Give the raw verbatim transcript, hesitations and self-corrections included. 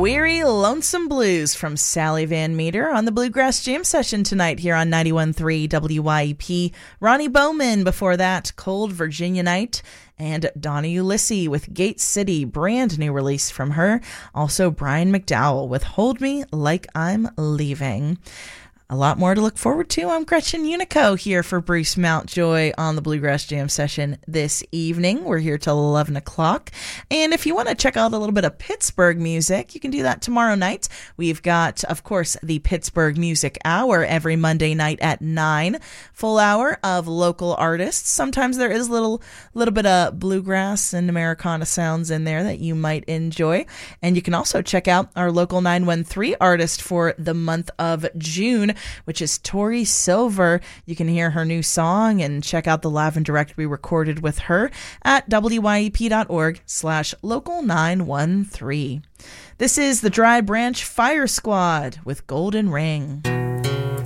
Weary Lonesome Blues from Sally Van Meter on the Bluegrass Jam Session tonight here on ninety-one point three W Y E P. Ronnie Bowman before that, Cold Virginia Night, and Donnie Ulysses with Gate City, brand new release from her. Also Brian McDowell with Hold Me Like I'm Leaving. A lot more to look forward to. I'm Gretchen Unico here for Bruce Mountjoy on the Bluegrass Jam Session this evening. We're here till eleven o'clock. And if you want to check out a little bit of Pittsburgh music, you can do that tomorrow night. We've got, of course, the Pittsburgh Music Hour every Monday night at nine. Full hour of local artists. Sometimes there is a little, little bit of bluegrass and Americana sounds in there that you might enjoy. And you can also check out our local nine one three artist for the month of June, which is Tori Silver. You can hear her new song and check out the live and direct we recorded with her at wyep.org slash local 913. This is the Dry Branch Fire Squad with Golden Ring.